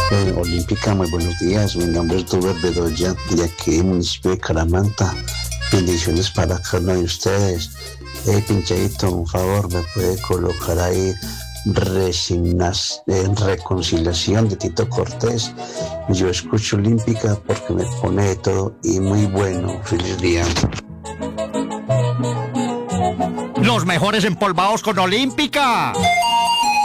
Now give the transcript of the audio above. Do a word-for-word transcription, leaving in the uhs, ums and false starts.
Eh, Olímpica, muy buenos días. Mi nombre es Duber Bedoya, de aquí, municipio de Caramanta. Bendiciones para cada uno de ustedes. Eh, Pinchadito, un favor, me puede colocar ahí resignas, eh, reconciliación de Tito Cortés. Yo escucho Olímpica porque me pone de todo y muy bueno. Feliz día. Los mejores empolvados con Olímpica.